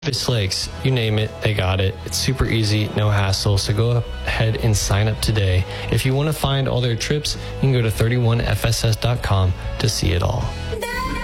Davis Lakes, you name it, they got it. It's super easy, no hassle, so go ahead and sign up today. If you want to find all their trips, you can go to 31fss.com to see it all.